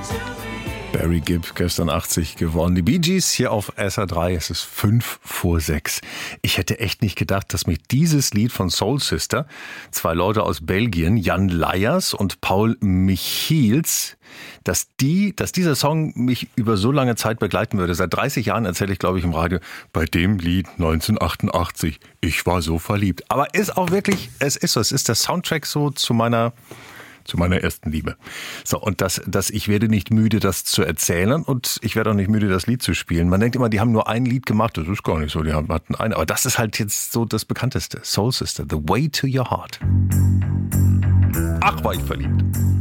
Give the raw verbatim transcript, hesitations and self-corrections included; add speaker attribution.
Speaker 1: Barry Gibb, gestern achtzig geworden. Die Bee Gees hier auf S R drei. Es ist fünf vor sechs. Ich hätte echt nicht gedacht, dass mich dieses Lied von Soul Sister, zwei Leute aus Belgien, Jan Leyers und Paul Michiels, dass die, dass dieser Song mich über so lange Zeit begleiten würde. Seit dreißig Jahren erzähle ich, glaube ich, im Radio, bei dem Lied neunzehnhundertachtundachtzig, ich war so verliebt. Aber ist auch wirklich, es ist so, es ist der Soundtrack so zu meiner zu meiner ersten Liebe. So, und das, das, ich werde nicht müde, das zu erzählen und ich werde auch nicht müde, das Lied zu spielen. Man denkt immer, die haben nur ein Lied gemacht, das ist gar nicht so, die hatten eine, aber das ist halt jetzt so das bekannteste. Soul Sister, The Way to Your Heart. Ach, war ich verliebt.